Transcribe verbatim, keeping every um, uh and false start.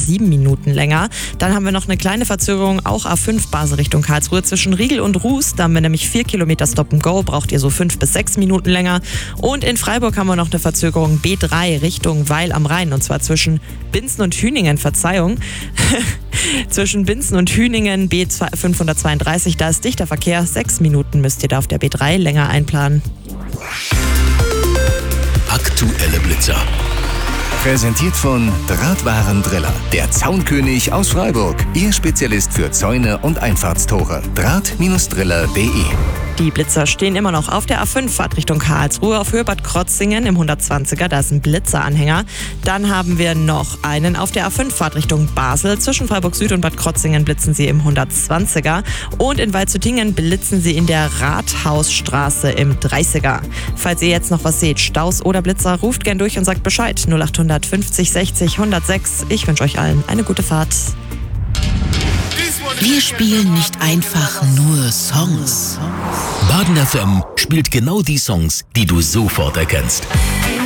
sieben Minuten länger. Dann haben wir noch eine kleine Verzögerung, auch A fünf Basel Richtung Karlsruhe zwischen Riegel und Ruß. Da haben wir nämlich vier Kilometer Stop and Go, braucht ihr so fünf bis sechs Minuten länger. Und in Freiburg haben wir noch eine Verzögerung B drei Richtung Weil am Rhein, und zwar zwischen Binzen und Hüningen, Verzeihung. Zwischen Binzen und Hüningen B fünfhundertzweiunddreißig, da ist dichter Verkehr. Sechs Minuten müsst ihr da auf der B drei länger einplanen. Aktuelle Blitzer. Präsentiert von Drahtwarendriller, der Zaunkönig aus Freiburg. Ihr Spezialist für Zäune und Einfahrtstore. Draht-Driller punkt de. Die Blitzer stehen immer noch auf der A fünf Fahrt Richtung Karlsruhe auf Höhe Bad Krotzingen im hundertzwanziger. Da ist ein Blitzeranhänger. Dann haben wir noch einen auf der A fünf Fahrt Richtung Basel. Zwischen Freiburg Süd und Bad Krotzingen blitzen sie im hundertzwanziger. Und in Waldshüttingen blitzen sie in der Rathausstraße im dreißiger. Falls ihr jetzt noch was seht, Staus oder Blitzer, ruft gern durch und sagt Bescheid. null acht fünfzig sechzig hundertsechs. Ich wünsche euch allen eine gute Fahrt. Wir spielen nicht einfach nur Songs. Baden F M spielt genau die Songs, die du sofort erkennst.